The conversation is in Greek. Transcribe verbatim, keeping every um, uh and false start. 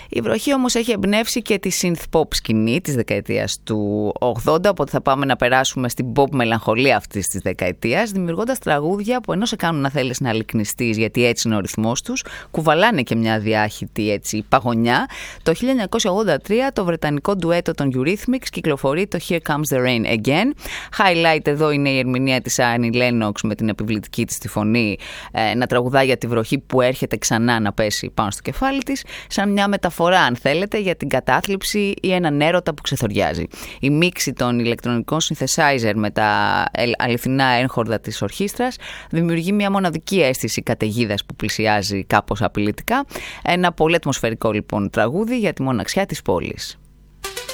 Η βροχή όμως έχει εμπνεύσει και τη synth-pop σκηνή της δεκαετίας του ογδόντα, οπότε θα πάμε να περάσουμε στην pop μελαγχολία αυτής της δεκαετίας, δημιουργώντας τραγούδια που ενώ σε κάνουν να θέλεις να λυκνιστείς, γιατί έτσι είναι ο ρυθμός τους, κουβαλάνε και μια διάχυτη έτσι παγωνιά. Το χίλια εννιακόσια ογδόντα τρία το βρετανικό ντουέτο των Eurythmics κυκλοφορεί το Here Comes the Rain Again. Highlight εδώ είναι η ερμηνεία της Annie Lennox με την επιβλητική της τη φωνή ε, να τραγουδά για τη βροχή που έρχεται ξανά να πέσει πάνω στο κεφάλι της, σαν μια μεταφορά αν θέλετε για την κατάθλιψη ή έναν έρωτα που ξεθοριάζει. Η μίξη των ηλεκτρονικών synthesizer με τα αληθινά έγχορδα της ορχήστρας δημιουργεί μια μοναδική αίσθηση καταιγίδας που πλησιάζει κάπως απειλητικά. Ένα πολύ ατμοσφαιρικό λοιπόν τραγούδι για τη μοναξιά της πόλης.